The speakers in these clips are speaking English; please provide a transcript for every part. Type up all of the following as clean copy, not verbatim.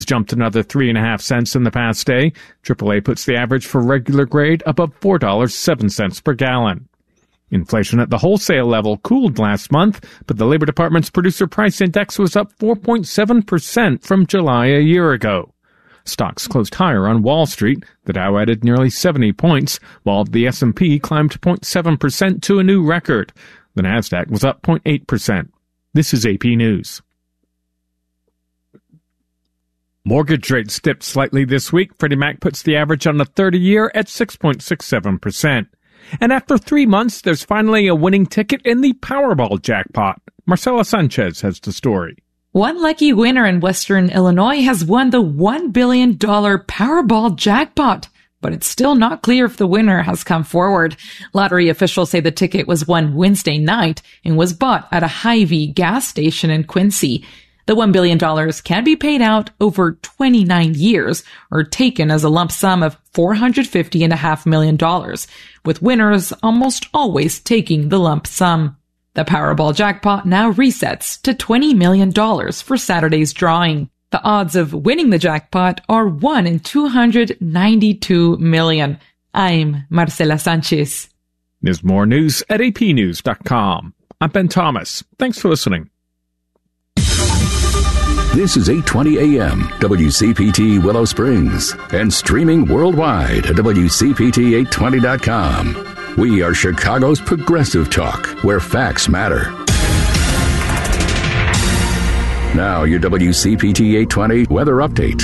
It's jumped another 3.5 cents in the past day. AAA puts the average for regular grade above $4.07 per gallon. Inflation at the wholesale level cooled last month, but the Labor Department's Producer Price Index was up 4.7% from July a year ago. Stocks closed higher on Wall Street. The Dow added nearly 70 points, while the S&P climbed 0.7% to a new record. The Nasdaq was up 0.8%. This is AP News. Mortgage rates dipped slightly this week. Freddie Mac puts the average on the 30-year at 6.67%. And after 3 months, there's finally a winning ticket in the Powerball jackpot. Marcela Sanchez has the story. One lucky winner in Western Illinois has won the $1 billion Powerball jackpot, but it's still not clear if the winner has come forward. Lottery officials say the ticket was won Wednesday night and was bought at a Hy-Vee gas station in Quincy. The $1 billion can be paid out over 29 years or taken as a lump sum of $450.5 million, with winners almost always taking the lump sum. The Powerball jackpot now resets to $20 million for Saturday's drawing. The odds of winning the jackpot are 1 in 292 million. I'm Marcela Sanchez. There's more news at apnews.com. I'm Ben Thomas. Thanks for listening. This is 820 AM, WCPT Willow Springs, and streaming worldwide at WCPT820.com. We are Chicago's progressive talk, where facts matter. Now, your WCPT 820 weather update.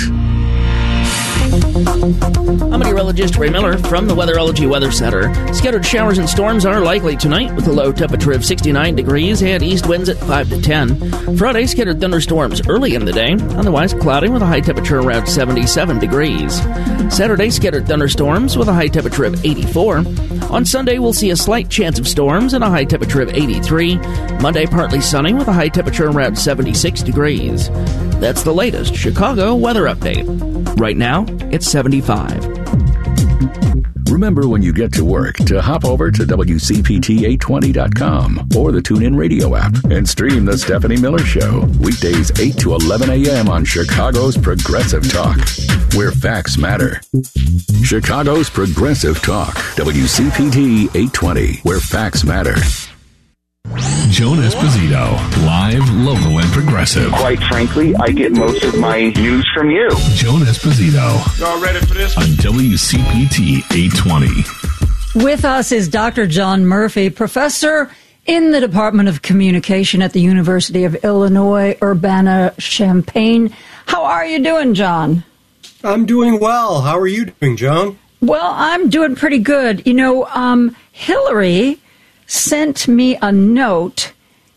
I'm meteorologist Ray Miller from the Weatherology Weather Center. Scattered showers and storms are likely tonight with a low temperature of 69 degrees and east winds at 5 to 10. Friday, scattered thunderstorms early in the day, otherwise cloudy with a high temperature around 77 degrees. Saturday, scattered thunderstorms with a high temperature of 84. On Sunday, we'll see a slight chance of storms and a high temperature of 83. Monday, partly sunny with a high temperature around 76 degrees. That's the latest Chicago weather update. Right now, it's 75. Remember when you get to work to hop over to WCPT820.com or the TuneIn Radio app and stream The Stephanie Miller Show. Weekdays 8 to 11 a.m. on Chicago's Progressive Talk, where facts matter. Chicago's Progressive Talk, WCPT 820, where facts matter. Joan Esposito, live, local, and progressive. Quite frankly, I get most of my news from you. Joan Esposito. Y'all ready for this? On WCPT 820. With us is Dr. John Murphy, professor in the Department of Communication at the University of Illinois, Urbana-Champaign. How are you doing, John? I'm doing well. How are you doing, Joan? Well, I'm doing pretty good. You know, Hillary sent me a note,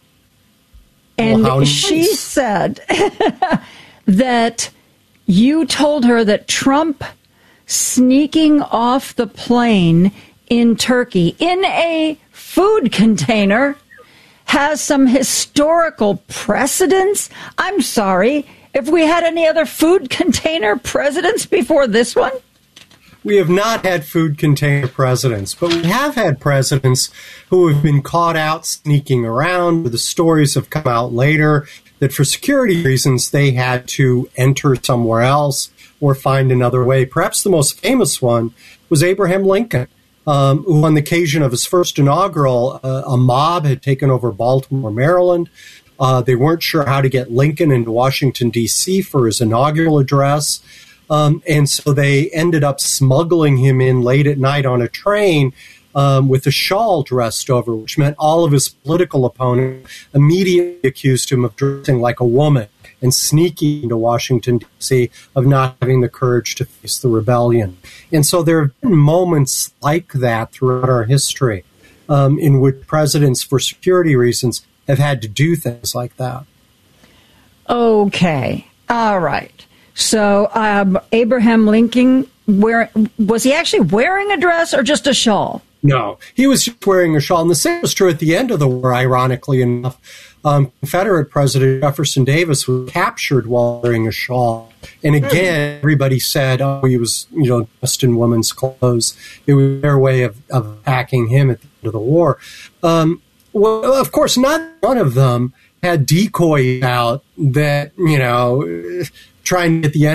and she said that you told her that Trump sneaking off the plane in Turkey in a food container has some historical precedence. I'm sorry, if we had any other food container presidents before this one? We have not had food container presidents, but we have had presidents who have been caught out sneaking around. The stories have come out later that for security reasons, they had to enter somewhere else or find another way. Perhaps the most famous one was Abraham Lincoln, who on the occasion of his first inaugural, a mob had taken over Baltimore, Maryland. They weren't sure how to get Lincoln into Washington, D.C. for his inaugural address. And so they ended up smuggling him in late at night on a train with a shawl dressed over, which meant all of his political opponents immediately accused him of dressing like a woman and sneaking into Washington, D.C., of not having the courage to face the rebellion. And so there have been moments like that throughout our history in which presidents, for security reasons, have had to do things like that. Okay. All right. So Abraham Lincoln, was he actually wearing a dress or just a shawl? No, he was just wearing a shawl. And the same was true at the end of the war, ironically enough. Confederate President Jefferson Davis was captured while wearing a shawl. And again, everybody said, oh, he was, dressed in woman's clothes. It was their way of attacking him at the end of the war. Well, of course, not one of them had decoys out that, trying to get the